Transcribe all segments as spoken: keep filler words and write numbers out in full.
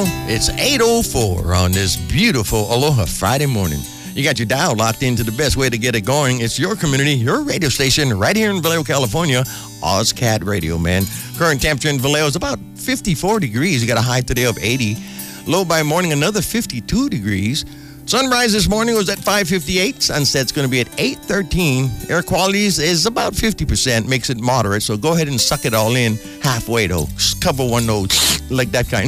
Well, it's eight oh four on this beautiful Aloha Friday morning. You got your dial locked into the best way to get it going. It's your community, your radio station right here in Vallejo, California, OzCat Radio, man. Current temperature in Vallejo is about fifty-four degrees. You got a high today of eighty. Low by morning, another fifty-two degrees. Sunrise this morning was at five fifty-eight. Sunset's going to be at eight thirteen. Air quality is about fifty percent, makes it moderate. So go ahead and suck it all in halfway, though. Just cover one nose, like that kind.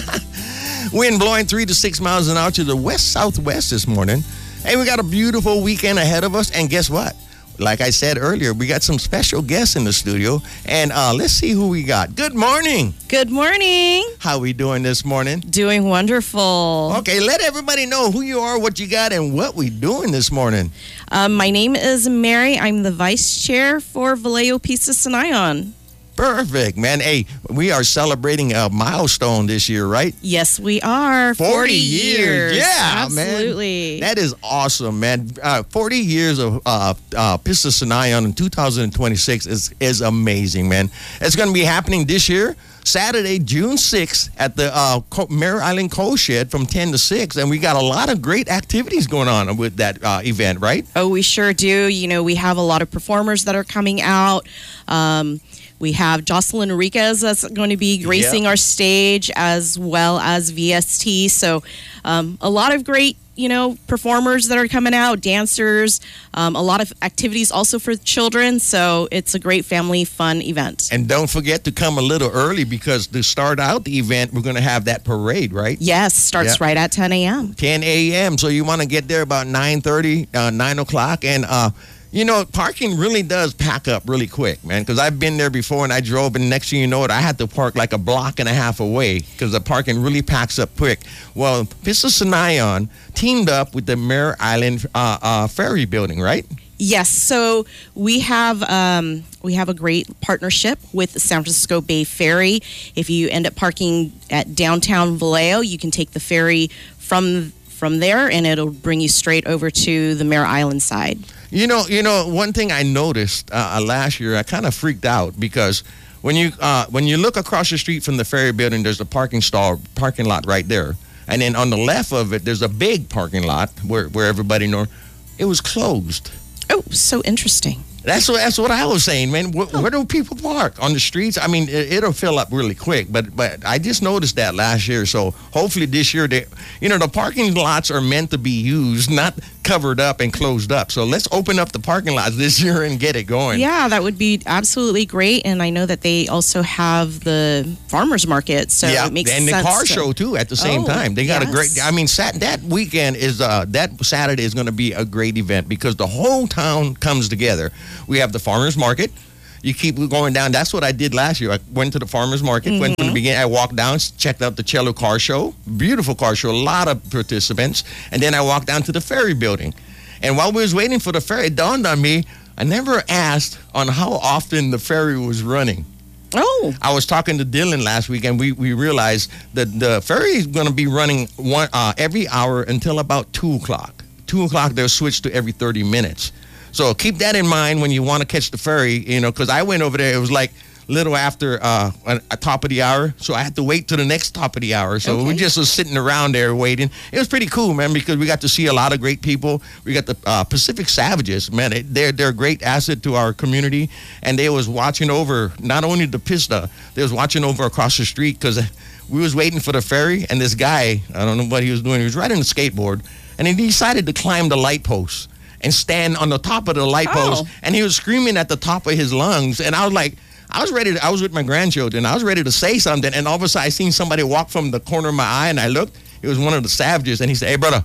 Wind blowing three to six miles an hour to the west-southwest this morning. Hey, we got a beautiful weekend ahead of us. And guess what? Like I said earlier, we got some special guests in the studio. And uh, let's see who we got. Good morning. Good morning. How we doing this morning? Doing wonderful. Okay, let everybody know who you are, what you got, and what we doing this morning. Um, my name is Mary. I'm the vice chair for Vallejo Pisa Sinayan. Perfect, man. Hey, we are celebrating a milestone this year, right? Yes, we are. forty, forty years. years. Yeah, Absolutely. man. That is awesome, man. Uh, forty years of uh, uh, Pista Sinayan in two thousand twenty-six is, is amazing, man. It's going to be happening this year, Saturday, June sixth, at the uh, Mare Island Coal Shed from ten to six. And we got a lot of great activities going on with that uh, event, right? Oh, we sure do. You know, we have a lot of performers that are coming out. Um, We have Jocelyn Enriquez that's going to be gracing yeah. our stage, as well as V S T. So um, a lot of great, you know, performers that are coming out, dancers, um, a lot of activities also for children. So it's a great family fun event. And don't forget to come a little early, because to start out the event, we're going to have that parade, right? Yes, starts yeah. right at ten a.m. ten a.m. So you want to get there about nine thirty, uh, nine o'clock. And, uh, you know, parking really does pack up really quick, man, because I've been there before and I drove, and next thing you know it, I had to park like a block and a half away because the parking really packs up quick. Well, Pista Sinayan teamed up with the Mare Island uh, uh, Ferry Building, right? Yes, so we have um, we have a great partnership with the San Francisco Bay Ferry. If you end up parking at downtown Vallejo, you can take the ferry from from there, and it'll bring you straight over to the Mare Island side. You know, you know, one thing I noticed uh, last year, I kind of freaked out because when you uh, when you look across the street from the ferry building, there's a parking stall, parking lot right there, and then on the left of it, there's a big parking lot where where everybody knows it was closed. Oh, so interesting. That's what that's what I was saying, man. Where, where do people park on the streets? I mean, it, it'll fill up really quick, but but I just noticed that last year. So hopefully this year, they, you know, the parking lots are meant to be used, not covered up and closed up. So let's open up the parking lots this year and get it going. Yeah, that would be absolutely great. And I know that they also have the farmers market, so yeah, it makes and sense. And the car to... show too at the same oh, time. They got yes. a great. I mean, sat, that weekend is uh, that Saturday is going to be a great event because the whole town comes together. We have the farmers market. You keep going down. That's what I did last year. I went to the farmers market. Mm-hmm. Went from the beginning. I walked down, checked out the Cello Car Show. Beautiful car show. A lot of participants. And then I walked down to the ferry building. And while we was waiting for the ferry, it dawned on me, I never asked on how often the ferry was running. Oh. I was talking to Dylan last week, and we, we realized that the ferry is going to be running one uh, every hour until about two o'clock. two o'clock, they'll switch to every thirty minutes. So keep that in mind when you want to catch the ferry, you know, because I went over there. It was like a little after uh, a, a top of the hour. So I had to wait to the next top of the hour. So okay. we just was sitting around there waiting. It was pretty cool, man, because we got to see a lot of great people. We got the uh, Pacific Savages, man. It, they're, they're a great asset to our community. And they was watching over not only the Pista, they was watching over across the street because we was waiting for the ferry. And this guy, I don't know what he was doing. He was riding a skateboard. And he decided to climb the light post and stand on the top of the light post. Oh. And he was screaming at the top of his lungs. And I was like, I was ready to, I was with my grandchildren. I was ready to say something. And all of a sudden, I seen somebody walk from the corner of my eye, and I looked. It was one of the savages. And he said, hey, brother,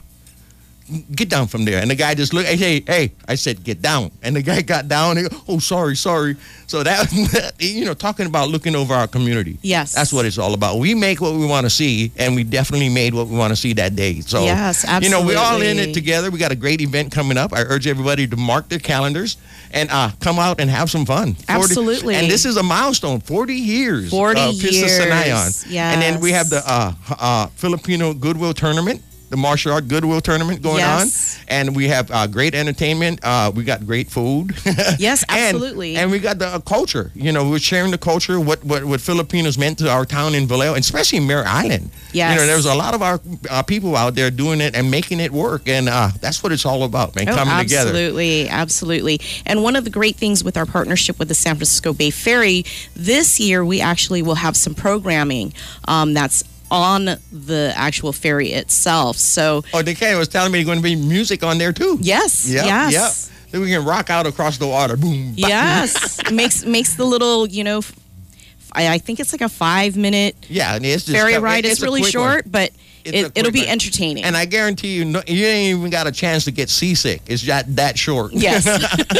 get down from there. And the guy just looked, hey, hey, hey. I said, get down. And the guy got down. And he go, oh, sorry, sorry. So that, you know, talking about looking over our community. Yes. That's what it's all about. We make what we want to see, and we definitely made what we want to see that day. So, yes, absolutely. you know, we're all in it together. We got a great event coming up. I urge everybody to mark their calendars and uh, come out and have some fun. forty Absolutely. And this is a milestone, forty years. forty of Pista years. Sinayan. Yes. And then we have the uh, uh, Filipino Goodwill Tournament. the martial art goodwill tournament going Yes. on, and we have uh, great entertainment. Uh, we got great food. Yes, And- absolutely. And, we got the uh, culture. You know, we're sharing the culture, what, what what Filipinos meant to our town in Vallejo, and especially Mare Island. Yes. You know, there's a lot of our uh, people out there doing it and making it work, and uh, that's what it's all about, man. Oh, coming together. absolutely, absolutely. And one of the great things with our partnership with the San Francisco Bay Ferry, this year we actually will have some programming um, that's on the actual ferry itself. So, Oh, D K was telling me there's going to be music on there too. yes, Yep, yes. Yep. Then we can rock out across the water. Boom. bop. Yes, makes makes the little, you know, f- I, I think it's like a five minute Yeah, and it's just ferry ride. It's It's a really quick one. short, but It's a it, quick it'll be one. entertaining. And I guarantee you, no, you ain't even got a chance to get seasick. It's that that short. yes.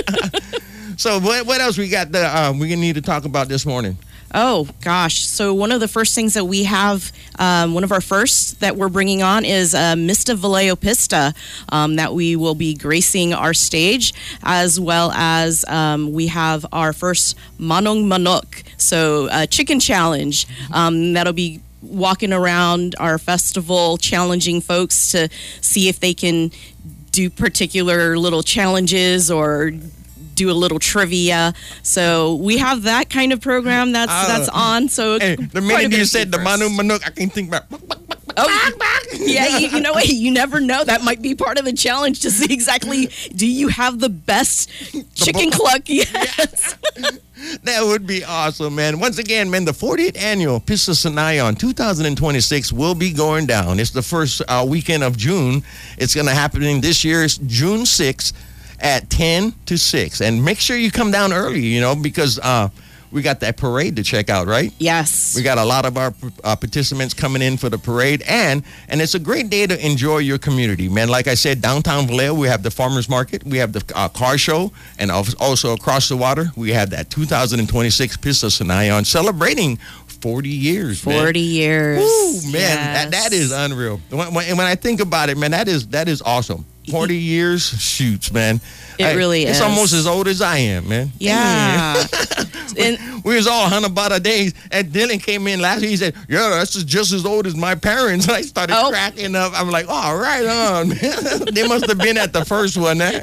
So what what else we got that um, we need to talk about this morning? Oh gosh! So one of the first things that we have, um, one of our firsts that we're bringing on is uh, Mista Vallejo Pista, um, that we will be gracing our stage, as well as um, we have our first Manong Manok, so uh, chicken challenge um, that'll be walking around our festival, challenging folks to see if they can do particular little challenges or do a little trivia. So we have that kind of program that's Uh, that's on. So Hey, it's the quite a minute bit you of said the firsts. Manu Manuk, I can think about. Oh, yeah, you, you know what? You never know. That might be part of the challenge to see exactly, do you have the best chicken cluck? Yes. That would be awesome, man. Once again, man, the fortieth annual Pista Sanayon two thousand twenty-six will be going down. It's the first uh, weekend of June. It's going to happen in this year. It's June sixth at ten to six. And make sure you come down early, you know, because uh, we got that parade to check out, right? Yes. We got a lot of our uh, participants coming in for the parade, and and it's a great day to enjoy your community, man. Like I said, downtown Vallejo, we have the farmers market, we have the uh, car show, and al- also across the water, we have that two thousand twenty-six Pista Sanayon celebrating forty years, man. forty years. Woo, man, that, Yes. that is unreal. When, when, when I think about it, man, that is that is awesome. forty years, shoots, man. It I- really It's is. almost as old as I am, man. Yeah. and We was all hundred about a day, and Dylan came in last week. He said, "Yeah, that's just, just as old as my parents." And I started Oh. cracking up. I'm like, "Oh, right on." They must have been at the first one. Eh?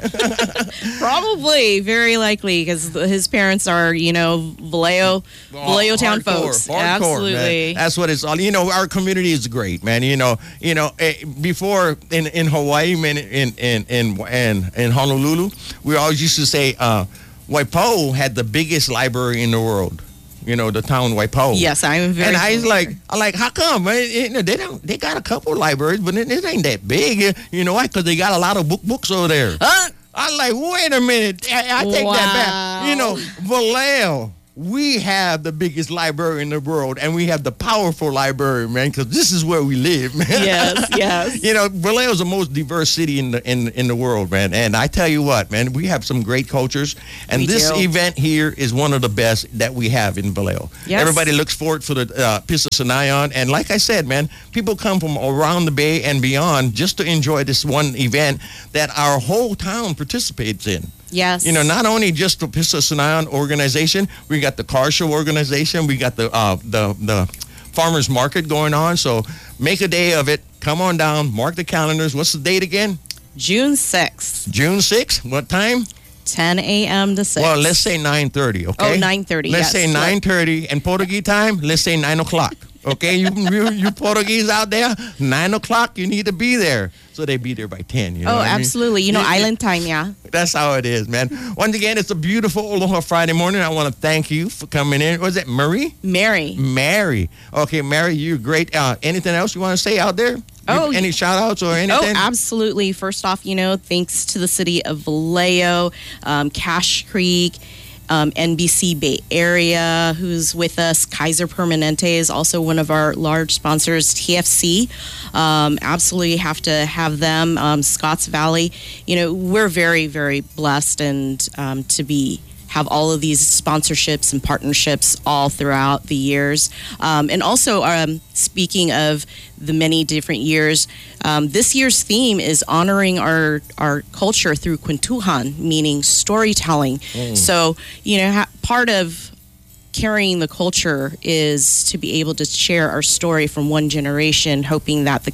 probably, very likely, because his parents are, you know, Vallejo, Vallejo town Hardcore, folks. hardcore, Absolutely. man. That's what it's all. You know, our community is great, man. You know, you know. Eh, before in in Hawaii, man, in in in in, in Honolulu, we always used to say, uh, Waipo'o had the biggest library in the world. You know, the town Waipo'o. Yes, I am very And I was familiar. like, I'm like, how come? Man? You know, they don't. They got a couple libraries, but it, it ain't that big. You know why? Because they got a lot of book books over there. Huh? I'm like, wait a minute. I, I take that back. Wow. You know, Vallejo, we have the biggest library in the world, and we have the powerful library, man, because this is where we live, man. Yes, yes. You know, Vallejo is the most diverse city in the in in the world, man. And I tell you what, man, we have some great cultures, and We this do. event here is one of the best that we have in Vallejo. Yes. Everybody looks forward for the uh, Pista Sanayon, and like I said, man, people come from around the Bay and beyond just to enjoy this one event that our whole town participates in. Yes. You know, not only just the Pista Sanayon organization, we got the car show organization, we got the uh, the the farmers market going on. So make a day of it. Come on down, mark the calendars. What's the date again? June sixth, June sixth. What time? ten a.m. to six. Well, let's say nine thirty, okay? Oh, nine thirty, Let's yes. say nine thirty. And Portuguese time, let's say nine o'clock. Okay, you, you you Portuguese out there, nine o'clock, you need to be there. So they be there by ten, you know Oh, what I mean? absolutely. You know, Yeah, yeah. island time, yeah. That's how it is, man. Once again, it's a beautiful Aloha Friday morning. I want to thank you for coming in. Was it Marie? Mary. Mary. Okay, Mary, you're great. Uh, anything else you want to say out there? Oh, Any shout outs or Oh, anything? absolutely. First off, you know, thanks to the city of Vallejo, um, Cache Creek, um, N B C Bay Area, who's with us. Kaiser Permanente is also one of our large sponsors. T F C, um, absolutely have to have them. Um, Scotts Valley, you know, we're very, very blessed and um, to be have all of these sponsorships and partnerships all throughout the years. Um, and also, um, speaking of the many different years, um, this year's theme is honoring our, our culture through Kwentuhan, meaning storytelling. So, you know, ha- part of carrying the culture is to be able to share our story from one generation, hoping that the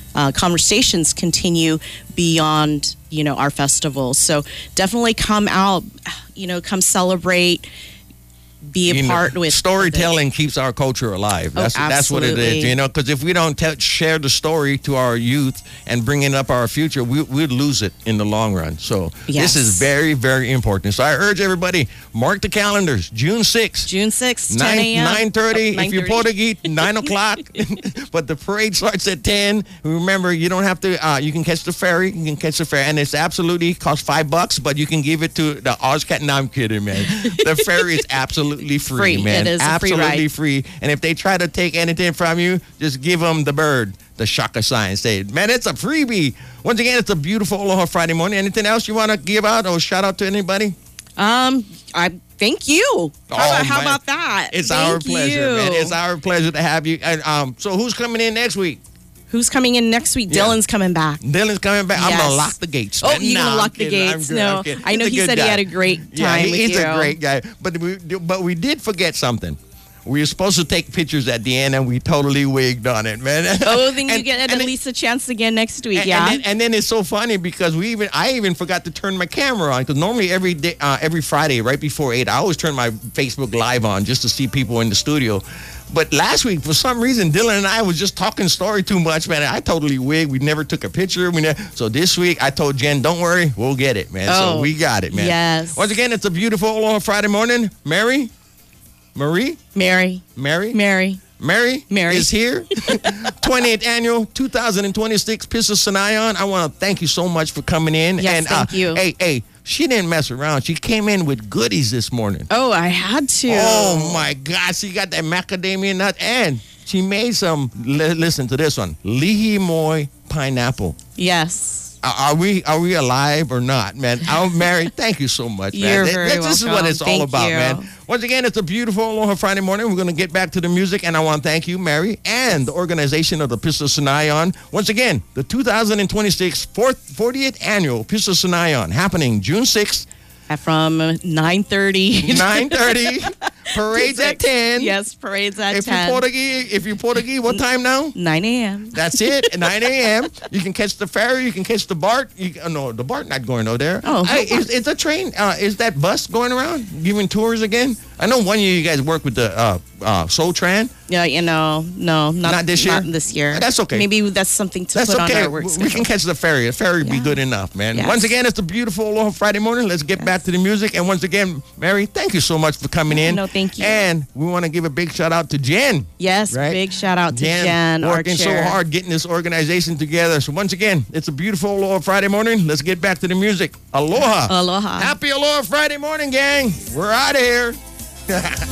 uh, conversations continue beyond, you know, our festival. So definitely come out, you know, come celebrate. Be a you part know, with storytelling keeps our culture alive. That's oh, that's what it is, you know. Because if we don't tell, share the story to our youth and bringing up our future, we, we'd lose it in the long run. So yes. This is very, very important. So I urge everybody, mark the calendars. June sixth, June sixth, ten a.m. nine thirty. Oh, if you're Portuguese, nine o'clock. But the parade starts at ten. Remember, you don't have to. Uh, you can catch the ferry. You can catch the ferry, and it's absolutely costs five bucks. But you can give it to the OzCat. No, I'm kidding, man. The ferry is absolutely. Free, free, man. It is absolutely a free, ride. free. And if they try to take anything from you, just give them the bird, the shaka sign. Say, man, it's a freebie. Once again, it's a beautiful Aloha Friday morning. Anything else you want to give out or shout out to anybody? Um, I thank you. How, Oh, about, how man. about that? It's Thank our pleasure, you. man. It's our pleasure to have you. And um, so who's coming in next week? Who's coming in next week? Yeah. Dylan's coming back. Dylan's coming back. I'm Yes. gonna lock the gates. Oh, man. you're Nah, gonna I'm lock the kidding. I'm gates? good. No, I'm kidding. I know He's a he good said he guy. had a great Yeah, time he- with he's you. a great guy. But we, but we did forget something. We were supposed to take pictures at the end, and we totally wigged on it, man. Oh, then you And- get at and it- least a chance again next week. And, yeah. and, then, and then it's so funny because we even I even forgot to turn my camera on because normally every day uh, every Friday right before eight I always turn my Facebook Live on just to see people in the studio. But last week for some reason Dylan and I was just talking story too much, man. I totally wigged. We never took a picture. We never, so this week I told Jen, don't worry, we'll get it, man. Oh, so we got it, man. yes. Once again, it's a beautiful Aloha Friday morning. Mary, Marie, Mary, Mary, Mary. Mary, Mary. is here. twentieth annual two thousand twenty-six Pista Sanayon. I want to thank you so much for coming in. Yes, and, thank uh, you. Hey, hey, she didn't mess around. She came in with goodies this morning. Oh, I had to. Oh, my God. She got that macadamia nut. And she made some, li- listen to this one, Lihi Moi pineapple. Yes. Are are we are we alive or not, man? I'm married. Thank you so much, man. You're That- very that- This is what welcome. it's all Thank about, you. man. Once again, it's a beautiful Aloha Friday morning. We're going to get back to the music, and I want to thank you, Mary, and the organization of the Pista Sanayon. Once again, the two thousand twenty-six fourth, fortieth annual Pista Sanayon happening June sixth, At From nine thirty. nine thirty. Parades at ten. Yes, parades at If you're ten. Portuguese, if you're Portuguese, what time now? nine a.m. That's it. At nine a.m. You can catch the ferry. You can catch the BART. You, uh, no, the BART not going over there. Oh, Hey, is, is the train? Uh, is that bus going around giving tours again? I know one year you guys work with the uh, uh, Soul Tran. Yeah, you know, no, not, Not this year? Not this year. That's okay. Maybe that's something to That's put okay. on our work We schedule. can catch the ferry. The ferry would be Yeah. good enough, man. Yes. Once again, it's a beautiful Aloha Friday morning. Let's get back to the music. And once again, Mary, thank you so much for coming in. No, thank you. And we want to give a big shout out to Jen. Yes, Right? big shout out to Jen, our working so chair. hard getting this organization together. So once again, it's a beautiful Aloha Friday morning. Let's get back to the music. Aloha. Aloha. Happy Aloha Friday morning, gang. We're out of here.